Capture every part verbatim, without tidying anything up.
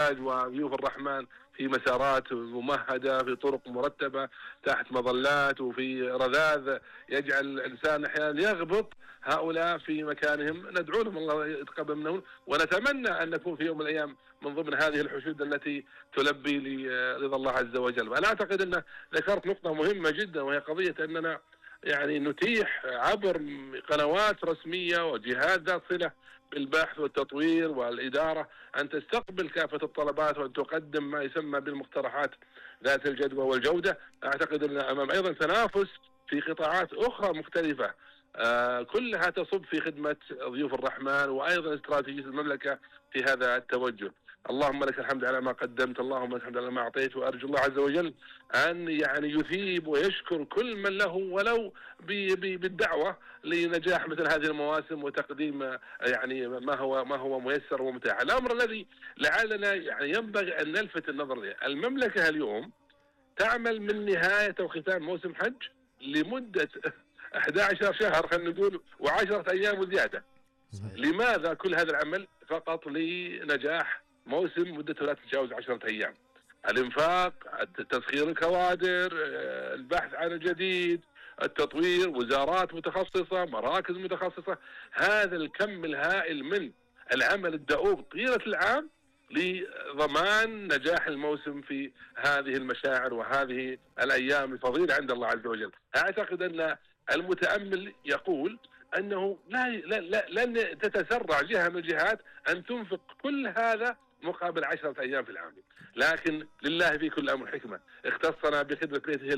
الحجاج وضيوف الرحمن في مسارات ممهدة، في طرق مرتبة، تحت مظلات وفي رذاذ يجعل الإنسان أحيانا يغبط هؤلاء في مكانهم. ندعو لهم الله يتقبل منهم، ونتمنى أن نكون في يوم من الأيام من ضمن هذه الحشود التي تلبي لرضا الله عز وجل. أنا أعتقد أن ذكرت نقطة مهمة جدا، وهي قضية أننا يعني نتيح عبر قنوات رسمية وجهات ذات صلة بالبحث والتطوير والإدارة أن تستقبل كافة الطلبات وأن تقدم ما يسمى بالمقترحات ذات الجدوى والجودة. أعتقد أن أمام أيضا تنافس في قطاعات أخرى مختلفة، آه كلها تصب في خدمة ضيوف الرحمن وأيضا استراتيجية المملكة في هذا التوجه. اللهم لك الحمد على ما قدمت، اللهم لك الحمد على ما أعطيت، وأرجو الله عز وجل أن يعني يثيب ويشكر كل من له ولو بالدعوة لنجاح مثل هذه المواسم وتقديم يعني ما هو ما هو ميسر ومتاح. الأمر الذي لعلنا يعني ينبغي أن نلفت النظر له، المملكة اليوم تعمل من نهاية وختام موسم حج لمدة أحد عشر شهر خلينا نقول وعشرة أيام وزيادة. لماذا كل هذا العمل؟ فقط لنجاح موسم مدته لا تتجاوز عشرة أيام. الإنفاق، تسخير الكوادر، البحث عن الجديد، التطوير، وزارات متخصصة، مراكز متخصصة، هذا الكم الهائل من العمل الدؤوب طيلة العام لضمان نجاح الموسم في هذه المشاعر وهذه الأيام الفضيلة عند الله عز وجل. أعتقد أن المتأمل يقول أنه لا, لا, لا لن تتسرع جهة من الجهات أن تنفق كل هذا مقابل عشرة أيام في العام، لكن لله في كل أمر حكمة، اختصنا بخدمة بيته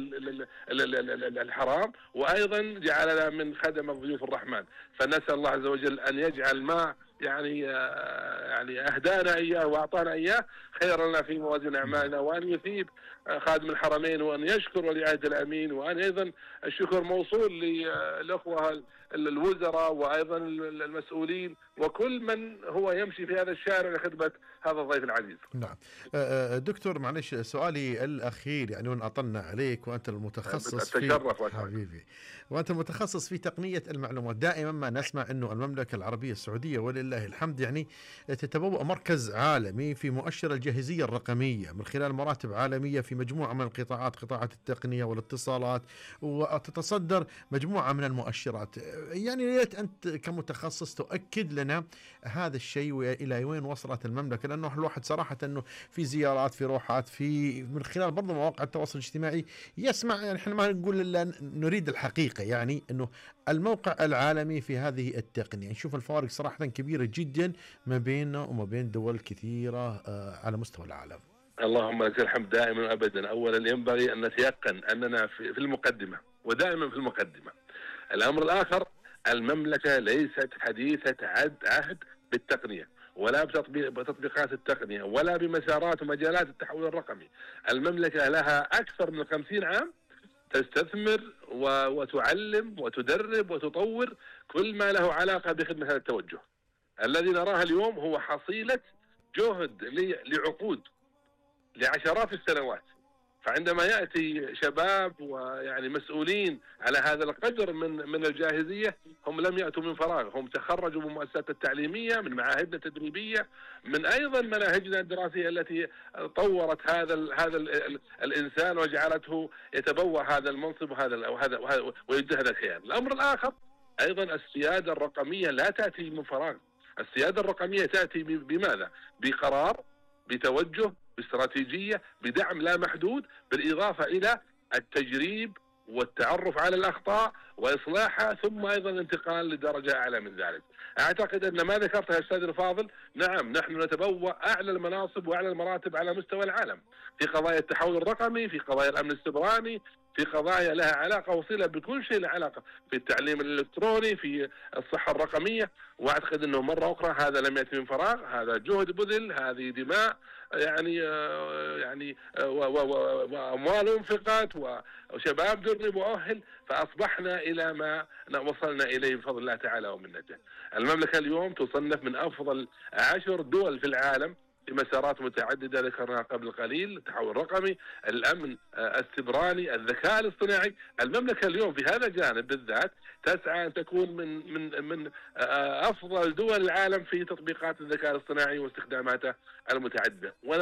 الحرام وأيضا جعلنا من خدم ضيوف الرحمن، فنسأل الله عز وجل أن يجعل ما يعني يعني أهدانا إياه وأعطانا إياه خير لنا في موازين أعمالنا، وأن يثيب خادم الحرمين، وأن يشكر ولي عهد الأمين، وأن أيضا الشكر موصول للأخوة الوزراء وأيضا المسؤولين وكل من هو يمشي في هذا الشارع لخدمة هذا الضيف العزيز. نعم دكتور، معلش سؤالي الأخير، يعني وأن أطلنا عليك وأنت المتخصص في حبيبي وأنت المتخصص في تقنية المعلومات، دائما ما نسمع أنه المملكة العربية السعودية ولله الحمد يعني تتبوأ مركز عالمي في مؤشر الجاهزية الرقمية من خلال مراتب عالمية في مجموعة من القطاعات، قطاعات التقنية والاتصالات، وتتصدر مجموعة من المؤشرات. يعني ريت أنت كمتخصص تؤكد لنا هذا الشيء وإلى وين وصلت المملكة، لأنه الواحد صراحة أنه في زيارات، في روحات، في من خلال برضو مواقع التواصل الاجتماعي يسمع، يعني احنا ما نقول إلا نريد الحقيقة، يعني أنه الموقع العالمي في هذه التقنية نشوف الفوارق صراحة كبيرة جدا ما بيننا وما بين دول كثيرة على مستوى العالم. اللهم لك الحمد دائما وأبدا. أولا ينبغي أن نتيقن أننا في المقدمة ودائما في المقدمة. الأمر الآخر، المملكة ليست حديثة عهد بالتقنية ولا بتطبيقات التقنية ولا بمسارات ومجالات التحول الرقمي. المملكة لها أكثر من خمسين عام تستثمر وتعلم وتدرب وتطور كل ما له علاقة بخدمة هذا التوجه. الذي نراه اليوم هو حصيلة جهد لعقود لعشرات السنوات. فعندما يأتي شباب ويعني مسؤولين على هذا القدر من من الجاهزية، هم لم يأتوا من فراغ، هم تخرجوا من المؤسسات التعليمية، من معاهدنا التدريبية، من أيضا مناهجنا الدراسية التي طورت هذا ال هذا ال الإنسان وجعلته يتبوأ هذا المنصب وهذا وهذا ويجد هذا الكيان. الأمر الآخر أيضا السيادة الرقمية لا تأتي من فراغ. السيادة الرقمية تأتي بماذا؟ بقرار، بتوجه، باستراتيجية، بدعم لا محدود، بالإضافة إلى التجريب والتعرف على الأخطاء وإصلاحها، ثم أيضا الانتقال لدرجة أعلى من ذلك. أعتقد أن ما ذكرته الأستاذ الفاضل، نعم نحن نتبوأ أعلى المناصب وأعلى المراتب على مستوى العالم في قضايا التحول الرقمي، في قضايا الأمن السيبراني، في قضايا لها علاقة وصلة بكل شيء له علاقة في التعليم الإلكتروني، في الصحة الرقمية. وأعتقد أنه مرة أخرى هذا لم يأتي من فراغ، هذا جهد بذل، هذه دماء يعني يعني وأموال انفقت وشباب درب وأهل، فأصبحنا إلى ما وصلنا إليه بفضل الله تعالى ومنته. المملكة اليوم تصنف من أفضل عشر دول في العالم في مسارات متعددة ذكرناها قبل قليل، التحول الرقمي، الأمن السيبراني، الذكاء الاصطناعي. المملكة اليوم في هذا الجانب بالذات تسعى أن تكون من من من أفضل دول العالم في تطبيقات الذكاء الاصطناعي واستخداماته المتعددة.